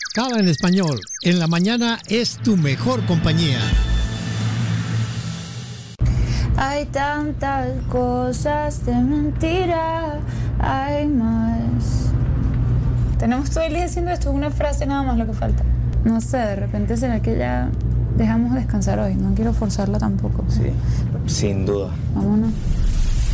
Cava en español. En la mañana es tu mejor compañía. Hay tantas cosas de mentira, hay más. Tenemos todo el día haciendo esto, una frase nada más lo que falta. No sé, de repente será que ya dejamos descansar hoy. No quiero forzarlo tampoco. Sí, sin duda. Vámonos.